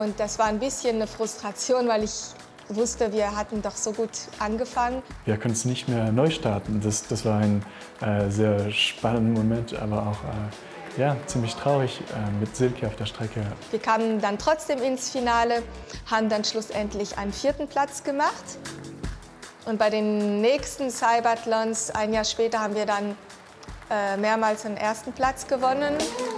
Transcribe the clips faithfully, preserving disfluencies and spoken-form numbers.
Und das war ein bisschen eine Frustration, weil ich wusste, wir hatten doch so gut angefangen. Wir können es nicht mehr neu starten. Das, das war ein äh, sehr spannender Moment, aber auch äh, ja, ziemlich traurig äh, mit Silke auf der Strecke. Wir kamen dann trotzdem ins Finale, haben dann schlussendlich einen vierten Platz gemacht. Und bei den nächsten Cybathlons, ein Jahr später, haben wir dann äh, mehrmals den ersten Platz gewonnen.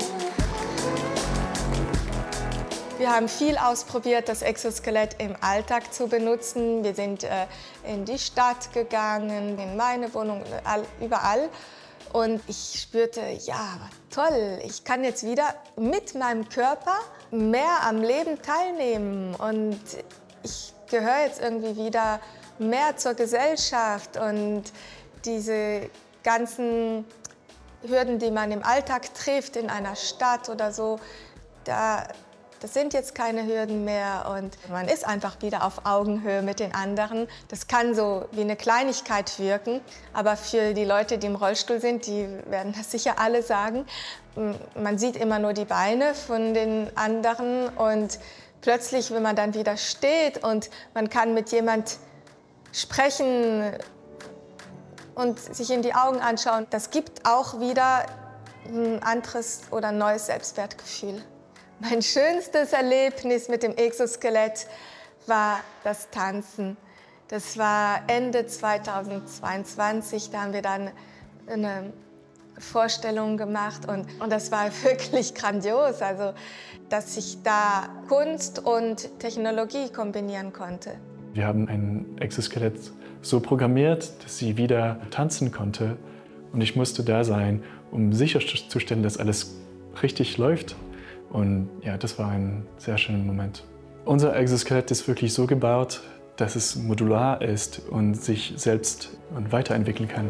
Wir haben viel ausprobiert, das Exoskelett im Alltag zu benutzen. Wir sind äh, in die Stadt gegangen, in meine Wohnung, all, überall. Und ich spürte, ja, toll, ich kann jetzt wieder mit meinem Körper mehr am Leben teilnehmen. Und ich gehöre jetzt irgendwie wieder mehr zur Gesellschaft. Und diese ganzen Hürden, die man im Alltag trifft, in einer Stadt oder so, da Das sind jetzt keine Hürden mehr und man ist einfach wieder auf Augenhöhe mit den anderen. Das kann so wie eine Kleinigkeit wirken, aber für die Leute, die im Rollstuhl sind, die werden das sicher alle sagen. Man sieht immer nur die Beine von den anderen und plötzlich, wenn man dann wieder steht und man kann mit jemand sprechen und sich in die Augen anschauen, das gibt auch wieder ein anderes oder ein neues Selbstwertgefühl. Mein schönstes Erlebnis mit dem Exoskelett war das Tanzen. Das war Ende zweitausendzweiundzwanzig, da haben wir dann eine Vorstellung gemacht und, und das war wirklich grandios, also dass ich da Kunst und Technologie kombinieren konnte. Wir haben ein Exoskelett so programmiert, dass sie wieder tanzen konnte und ich musste da sein, um sicherzustellen, dass alles richtig läuft. Und ja, das war ein sehr schöner Moment. Unser Exoskelett ist wirklich so gebaut, dass es modular ist und sich selbst und weiterentwickeln kann.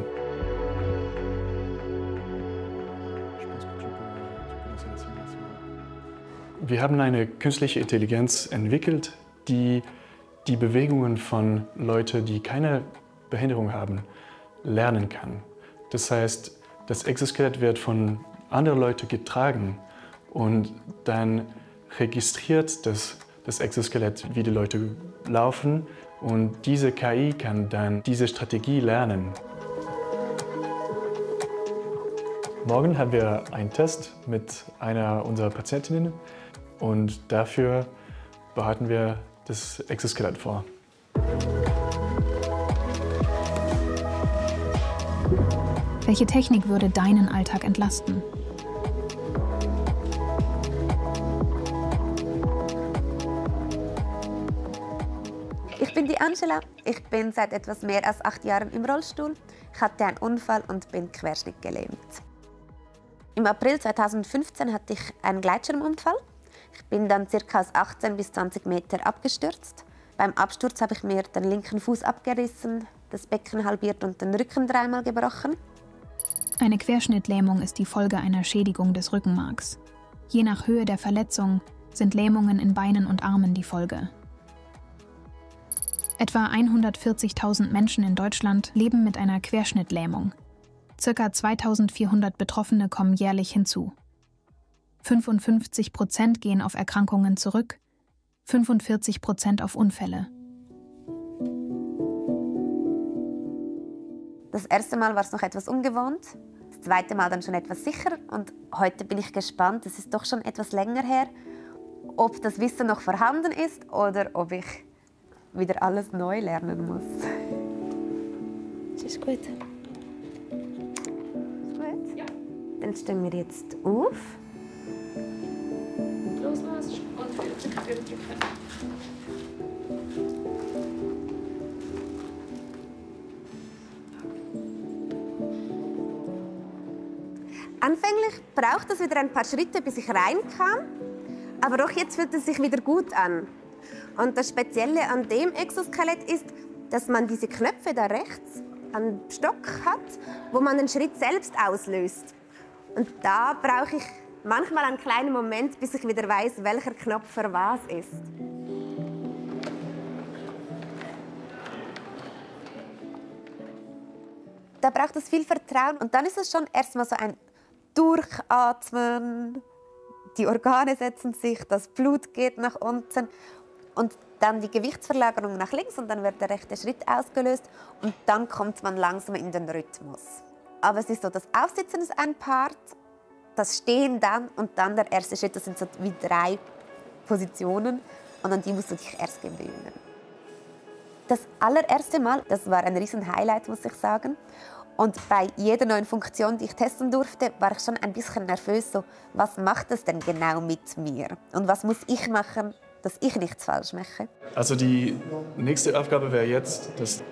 Wir haben eine künstliche Intelligenz entwickelt, die die Bewegungen von Leuten, die keine Behinderung haben, lernen kann. Das heißt, das Exoskelett wird von anderen Leuten getragen. Und dann registriert das, das Exoskelett, wie die Leute laufen. Und diese K I kann dann diese Strategie lernen. Morgen haben wir einen Test mit einer unserer Patientinnen. Und dafür bereiten wir das Exoskelett vor. Welche Technik würde deinen Alltag entlasten? Ich bin die Angela. Ich bin seit etwas mehr als acht Jahren im Rollstuhl. Ich hatte einen Unfall und bin querschnittgelähmt. Im April zweitausendfünfzehn hatte ich einen Gleitschirmunfall. Ich bin dann ca. aus achtzehn bis zwanzig Meter abgestürzt. Beim Absturz habe ich mir den linken Fuß abgerissen, das Becken halbiert und den Rücken dreimal gebrochen. Eine Querschnittlähmung ist die Folge einer Schädigung des Rückenmarks. Je nach Höhe der Verletzung sind Lähmungen in Beinen und Armen die Folge. Etwa hundertvierzigtausend Menschen in Deutschland leben mit einer Querschnittlähmung. Circa zweitausendvierhundert Betroffene kommen jährlich hinzu. fünfundfünfzig Prozent gehen auf Erkrankungen zurück, fünfundvierzig Prozent auf Unfälle. Das erste Mal war es noch etwas ungewohnt, das zweite Mal dann schon etwas sicher und heute bin ich gespannt, es ist doch schon etwas länger her, ob das Wissen noch vorhanden ist oder ob ich wieder alles neu lernen muss. Ist gut? Ist gut? Ja. Dann stehen wir jetzt auf. Loslassen und drücken. Anfänglich braucht es wieder ein paar Schritte, bis ich reinkam. Aber doch jetzt fühlt es sich wieder gut an. Und das Spezielle an dem Exoskelett ist, dass man diese Knöpfe da rechts am Stock hat, wo man den Schritt selbst auslöst. Und da brauche ich manchmal einen kleinen Moment, bis ich wieder weiß, welcher Knopf für was ist. Da braucht es viel Vertrauen und dann ist es schon erstmal so ein Durchatmen, Die Organe setzen sich, das Blut geht nach unten und dann die Gewichtsverlagerung nach links und dann wird der rechte Schritt ausgelöst und dann kommt man langsam in den Rhythmus. Aber es ist so, das Aufsitzen ist ein Part, das Stehen dann und dann der erste Schritt, das sind so wie drei Positionen und an die musst du dich erst gewöhnen. Das allererste Mal, das war ein riesen Highlight, muss ich sagen. Und bei jeder neuen Funktion, die ich testen durfte, war ich schon ein bisschen nervös. So, was macht es denn genau mit mir? Und was muss ich machen, dass ich nichts falsch mache? Also die nächste Aufgabe wäre jetzt, dass